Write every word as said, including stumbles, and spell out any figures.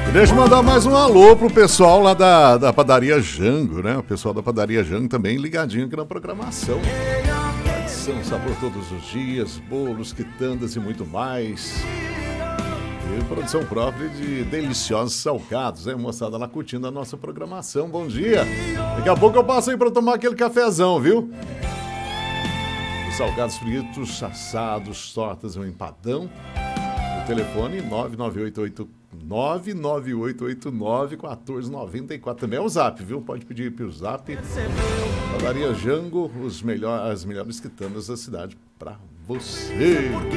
Deixa eu mandar mais um alô pro pessoal lá da, da Padaria Jango, né? O pessoal da Padaria Jango também ligadinho aqui na programação. Tradição, sabor todos os dias, bolos, quitandas e muito mais. E produção própria de deliciosos salgados, hein? Moçada lá curtindo a nossa programação. Bom dia! Daqui a pouco eu passo aí pra tomar aquele cafezão, viu? Os salgados fritos, assados, tortas e um empadão. O telefone nove nove oito oito nove nove oito oito nove um quatro nove quatro. Também é o zap, viu? Pode pedir pelo zap. Padaria Jango, os melhor, as melhores quitandas da cidade pra você.